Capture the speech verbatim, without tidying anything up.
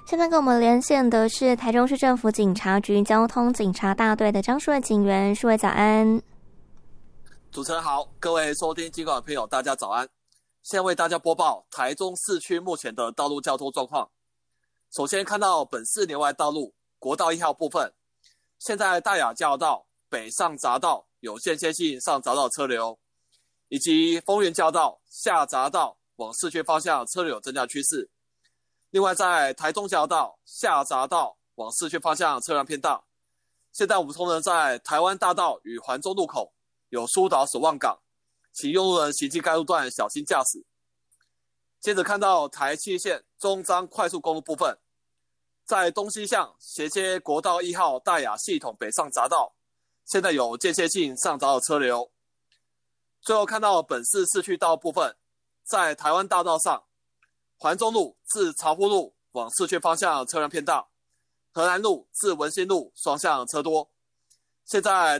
现在跟我们连线的是台中市政府警察局交通警察大队的张树伟警员，树伟早安。 主持人好，各位收听警广的朋友大家早安。现在为大家播报台中市区目前的道路交通状况。首先看到本市年外道路国道一号部分，现在大雅交流道北上匝道有间歇性上匝道车流，以及丰原交流道下匝道往市区方向车流有增加趋势。另外在台中交流道下匝道往市区方向车辆偏大。现在我们同仁在台湾大道与环中路口有疏导守望岗，请用路人行经该路段小心驾驶。接着看到台七线中彰快速公路部分，在东西向衔接国道一号大雅系统北上匝道，现在有间歇性上匝道车流。最后看到本市市区道路部分，在台湾大道上环中路至潮湖路往市区方向车辆偏大，河南路至文心路双向车多。现在